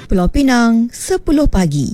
Pulau Pinang, 10 pagi.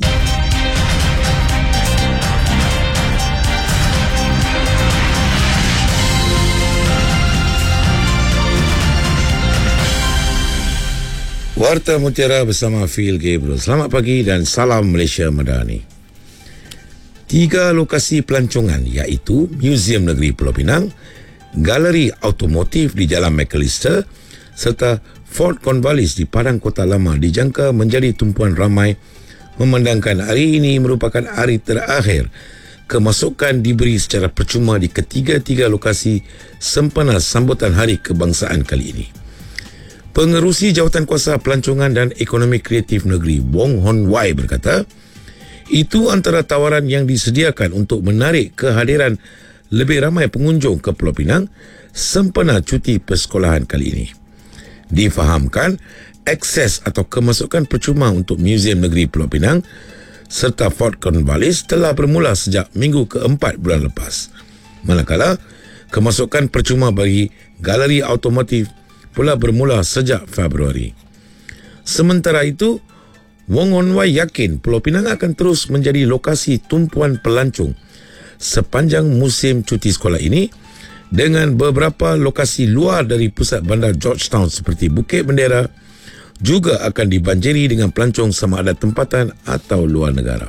Warta Mutiara bersama Phil Gabriel. Selamat pagi dan salam Malaysia Madani. 3 lokasi pelancongan iaitu Museum Negeri Pulau Pinang, Galeri Automotif di Jalan Macalister serta Fort Cornwallis di Padang Kota Lama dijangka menjadi tumpuan ramai memandangkan hari ini merupakan hari terakhir kemasukan diberi secara percuma di ketiga-tiga lokasi sempena sambutan Hari Kebangsaan kali ini. Pengerusi Jawatankuasa Pelancongan dan Ekonomi Kreatif Negeri Wong Hon Wai berkata, itu antara tawaran yang disediakan untuk menarik kehadiran lebih ramai pengunjung ke Pulau Pinang sempena cuti persekolahan kali ini. Difahamkan, akses atau kemasukan percuma untuk Museum Negeri Pulau Pinang serta Fort Cornwallis telah bermula sejak minggu ke-4 bulan lepas. Manakala, kemasukan percuma bagi Galeri Automotif pula bermula sejak Februari. Sementara itu, Wong Hon Wai yakin Pulau Pinang akan terus menjadi lokasi tumpuan pelancong sepanjang musim cuti sekolah ini dengan beberapa lokasi luar dari pusat bandar Georgetown seperti Bukit Bendera juga akan dibanjiri dengan pelancong sama ada tempatan atau luar negara.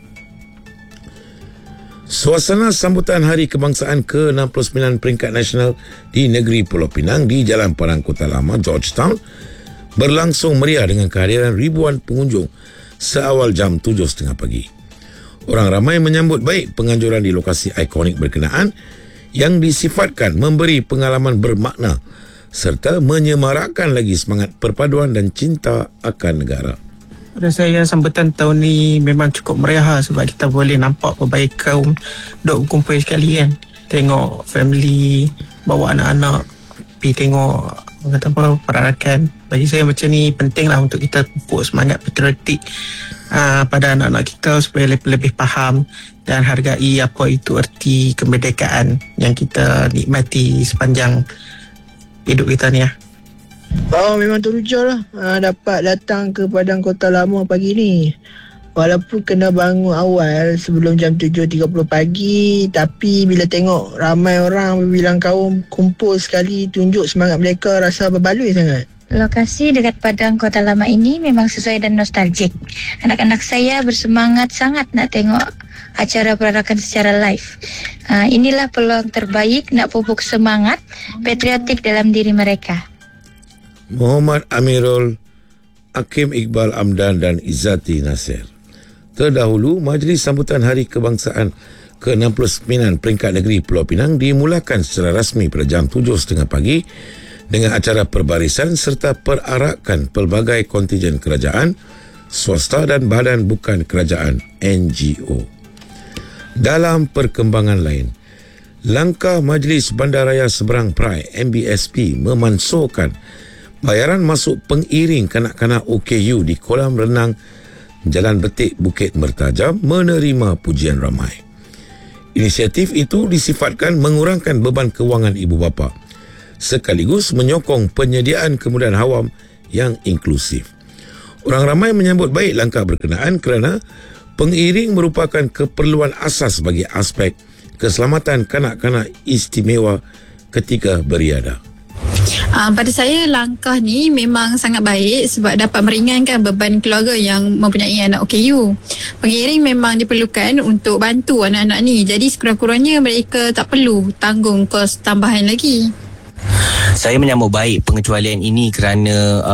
Suasana sambutan Hari Kebangsaan ke-69 peringkat nasional di negeri Pulau Pinang di Jalan Padang Kota Lama, Georgetown, berlangsung meriah dengan kehadiran ribuan pengunjung seawal jam 7.30 pagi. Orang ramai menyambut baik penganjuran di lokasi ikonik berkenaan yang disifatkan memberi pengalaman bermakna serta menyemarakkan lagi semangat perpaduan dan cinta akan negara. Pada saya, sambutan tahun ni memang cukup meriah sebab kita boleh nampak pelbagai kaum duk berkumpul sekali kan. Tengok family, bawa anak-anak, pergi tengok perarakan. Bagi saya macam ni pentinglah untuk kita pupuk semangat patriotik pada anak-anak kita supaya lebih faham dan hargai apa itu erti kemerdekaan yang kita nikmati sepanjang hidup kita ni . Memang teruja lah dapat datang ke Padang Kota Lama pagi ni. Walaupun kena bangun awal sebelum jam 7.30 pagi, tapi bila tengok ramai orang berbilang kaum kumpul sekali tunjuk semangat mereka, rasa berbaloi sangat. Lokasi dekat Padang Kota Lama ini memang sesuai dan nostalgik. Anak-anak saya bersemangat sangat nak tengok acara perarakan secara live. Inilah peluang terbaik nak pupuk semangat patriotik dalam diri mereka. Muhammad Amirul, Hakim Iqbal Amdan dan Izzati Nasir. Terdahulu, Majlis Sambutan Hari Kebangsaan ke-69 peringkat negeri Pulau Pinang dimulakan secara rasmi pada jam 7.30 pagi dengan acara perbarisan serta perarakan pelbagai kontingen kerajaan, swasta dan badan bukan kerajaan NGO. Dalam perkembangan lain, langkah Majlis Bandaraya Seberang Perai MBSP memansuhkan bayaran masuk pengiring kanak-kanak OKU di kolam renang Jalan Betik Bukit Mertajam menerima pujian ramai. Inisiatif itu disifatkan mengurangkan beban kewangan ibu bapa sekaligus menyokong penyediaan kemudahan awam yang inklusif. Orang ramai menyambut baik langkah berkenaan kerana pengiring merupakan keperluan asas bagi aspek keselamatan kanak-kanak istimewa ketika beriadah. Pada saya, langkah ni memang sangat baik sebab dapat meringankan beban keluarga yang mempunyai anak OKU. Pengiring memang diperlukan untuk bantu anak-anak ni. Jadi sekurang-kurangnya mereka tak perlu tanggung kos tambahan lagi. Saya menyambut baik pengecualian ini kerana